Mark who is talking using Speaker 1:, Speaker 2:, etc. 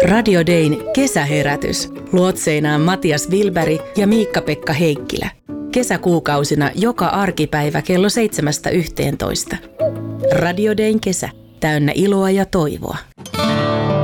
Speaker 1: Radio Dayn kesäherätys. Luotseinaan Matias Wilberg ja Miikka-Pekka Heikkilä. Kesäkuukausina joka arkipäivä kello 7–11. Radio Dayn kesä. Täynnä iloa ja toivoa.